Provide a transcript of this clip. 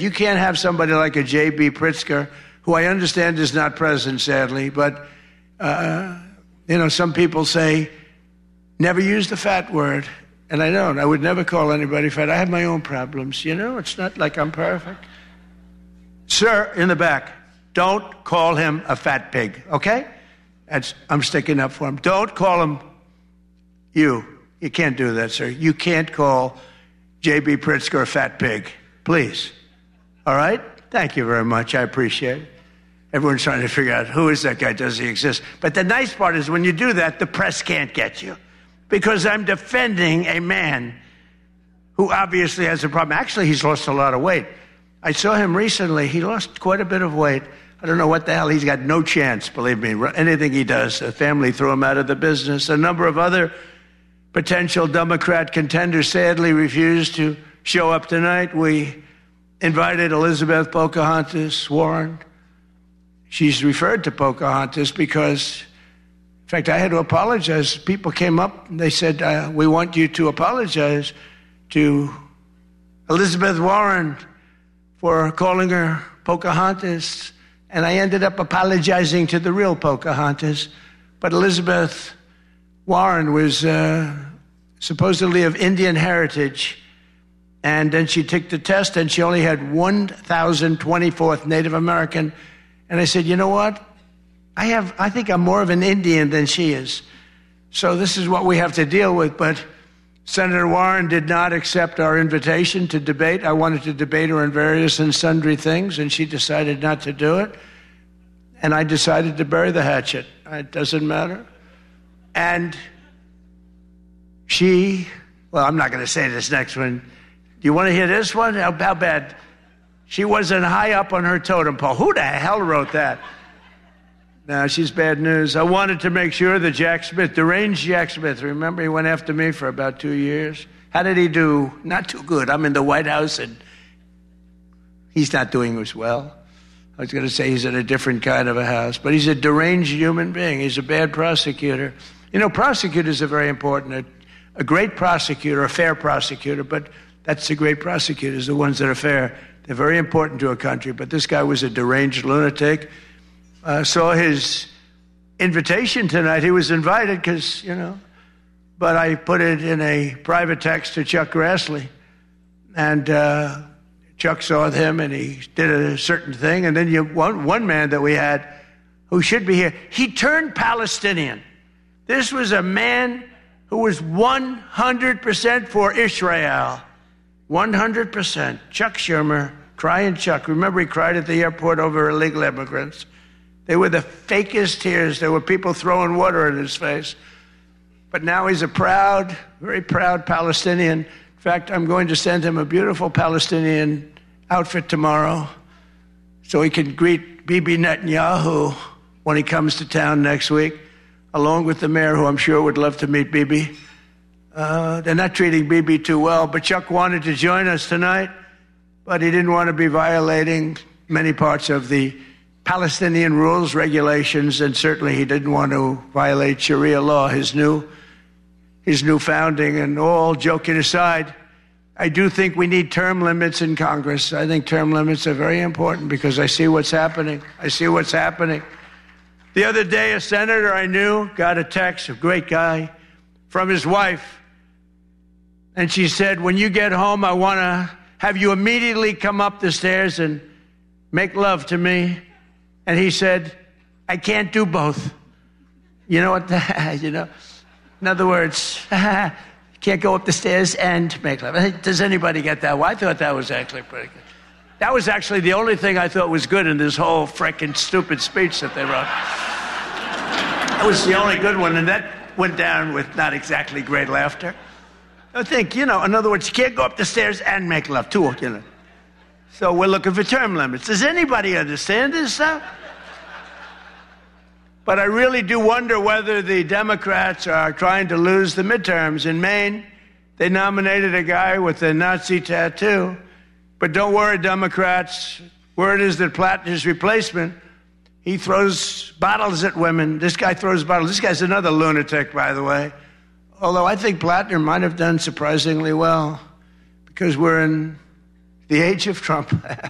You can't have somebody like a J.B. Pritzker, who I understand is not present, sadly, but, some people say, never use the fat word. And I don't. I would never call anybody fat. I have my own problems. It's not like I'm perfect. Sir, in the back, don't call him a fat pig, okay? I'm sticking up for him. Don't call him you. You can't do that, sir. You can't call J.B. Pritzker a fat pig. Please. All right? Thank you very much. I appreciate it. Everyone's trying to figure out, who is that guy? Does he exist? But the nice part is when you do that, the press can't get you. Because I'm defending a man who obviously has a problem. Actually, he's lost a lot of weight. I saw him recently. He lost quite a bit of weight. I don't know what the hell. He's got no chance, believe me. Anything he does, the family threw him out of the business. A number of other potential Democrat contenders sadly refused to show up tonight. We invited Elizabeth Pocahontas Warren. She's referred to Pocahontas because, in fact, I had to apologize. People came up and they said, we want you to apologize to Elizabeth Warren for calling her Pocahontas. And I ended up apologizing to the real Pocahontas. But Elizabeth Warren was supposedly of Indian heritage. And then she took the test and she only had 1,024th Native American. And I said, you know what? I think I'm more of an Indian than she is. So this is what we have to deal with. But Senator Warren did not accept our invitation to debate. I wanted to debate her on various and sundry things, and she decided not to do it. And I decided to bury the hatchet. It doesn't matter. And I'm not going to say this next one. Do you want to hear this one? How bad? She wasn't high up on her totem pole. Who the hell wrote that? No, she's bad news. I wanted to make sure that Jack Smith, deranged Jack Smith, remember he went after me for about 2 years? How did he do? Not too good. I'm in the White House and he's not doing as well. I was going to say he's in a different kind of a house, but he's a deranged human being. He's a bad prosecutor. Prosecutors are very important. A great prosecutor, a fair prosecutor, but that's the great prosecutors, the ones that are fair. They're very important to a country, but this guy was a deranged lunatic. Saw his invitation tonight. He was invited because, but I put it in a private text to Chuck Grassley. And Chuck saw him and he did a certain thing. And then one man that we had who should be here, he turned Palestinian. This was a man who was 100% for Israel. 100%. Chuck Schumer, crying Chuck. Remember he cried at the airport over illegal immigrants. They were the fakest tears. There were people throwing water in his face. But now he's a proud, very proud Palestinian. In fact, I'm going to send him a beautiful Palestinian outfit tomorrow so he can greet Bibi Netanyahu when he comes to town next week, along with the mayor, who I'm sure would love to meet Bibi. They're not treating Bibi too well, but Chuck wanted to join us tonight, but he didn't want to be violating many parts of the Palestinian rules, regulations, and certainly he didn't want to violate Sharia law, his new founding. And all joking aside, I do think we need term limits in Congress. I think term limits are very important because I see what's happening. The other day, a senator I knew got a text, a great guy, from his wife. And she said, when you get home, I want to have you immediately come up the stairs and make love to me. And he said, I can't do both. You know what? In other words, can't go up the stairs and make love. Does anybody get that? Well, I thought that was actually pretty good. That was actually the only thing I thought was good in this whole frickin' stupid speech that they wrote. That was the only good one, and that went down with not exactly great laughter. I think, in other words, you can't go up the stairs and make love, too, So we're looking for term limits. Does anybody understand this stuff? But I really do wonder whether the Democrats are trying to lose the midterms. In Maine, they nominated a guy with a Nazi tattoo. But don't worry, Democrats. Word is that Plattner's replacement, he throws bottles at women. This guy throws bottles. This guy's another lunatic, by the way. Although I think Plattner might have done surprisingly well because we're in the age of Trump.